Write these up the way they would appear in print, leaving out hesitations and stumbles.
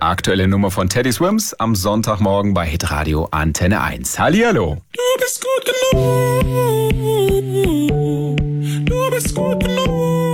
Aktuelle Nummer von Teddy Swims am Sonntagmorgen bei Hitradio Antenne 1. Hallihallo. Du bist gut genug. Du bist gut genug.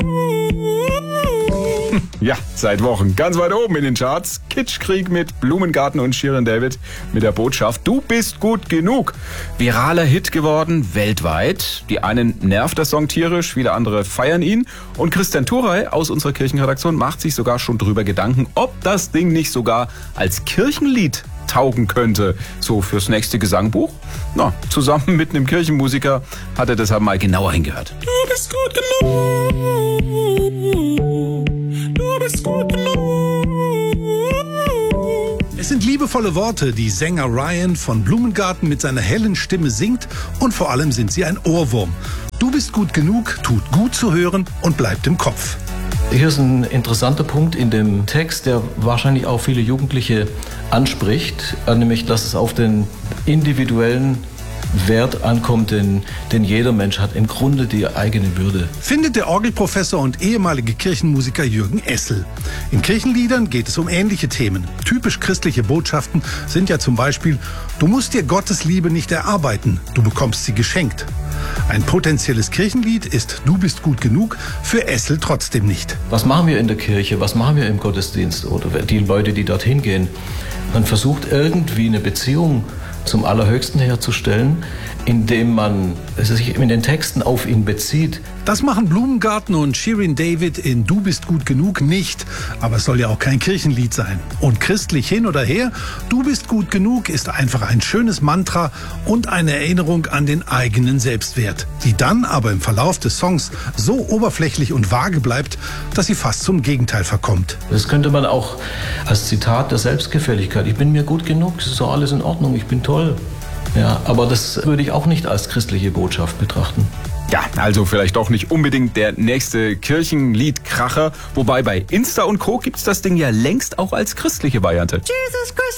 Ja, seit Wochen ganz weit oben in den Charts. Kitschkrieg mit Blumengarten und Shirin David mit der Botschaft: Du bist gut genug. Viraler Hit geworden, weltweit. Die einen nervt der Song tierisch, viele andere feiern ihn. Und Christian Turey aus unserer Kirchenredaktion macht sich sogar schon drüber Gedanken, ob das Ding nicht sogar als Kirchenlied taugen könnte. So fürs nächste Gesangbuch. Na, zusammen mit einem Kirchenmusiker hat er deshalb mal genauer hingehört. Du bist gut genug. Du bist gut genug. Es sind liebevolle Worte, die Sänger Ryan von Blumengarten mit seiner hellen Stimme singt, und vor allem sind sie ein Ohrwurm. Du bist gut genug, tut gut zu hören und bleibt im Kopf. Hier ist ein interessanter Punkt in dem Text, der wahrscheinlich auch viele Jugendliche anspricht, nämlich dass es auf den individuellen Wert ankommt, den jeder Mensch hat, im Grunde die eigene Würde. Findet der Orgelprofessor und ehemalige Kirchenmusiker Jürgen Essel. In Kirchenliedern geht es um ähnliche Themen. Typisch christliche Botschaften sind ja zum Beispiel: Du musst dir Gottes Liebe nicht erarbeiten, du bekommst sie geschenkt. Ein potenzielles Kirchenlied ist Du bist gut genug für Essel trotzdem nicht. Was machen wir in der Kirche, was machen wir im Gottesdienst oder die Leute, die dorthin gehen? Man versucht irgendwie eine Beziehung zum Allerhöchsten herzustellen, indem man sich in den Texten auf ihn bezieht. Das machen Blumengarten und Shirin David in Du bist gut genug nicht, aber es soll ja auch kein Kirchenlied sein. Und christlich hin oder her, Du bist gut genug ist einfach ein schönes Mantra und eine Erinnerung an den eigenen Selbstwert, die dann aber im Verlauf des Songs so oberflächlich und vage bleibt, dass sie fast zum Gegenteil verkommt. Das könnte man auch als Zitat der Selbstgefälligkeit: Ich bin mir gut genug, es ist doch alles in Ordnung, ich bin toll. Ja, aber das würde ich auch nicht als christliche Botschaft betrachten. Ja, also vielleicht doch nicht unbedingt der nächste Kirchenliedkracher. Wobei bei Insta und Co. gibt's das Ding ja längst auch als christliche Variante. Jesus Christ.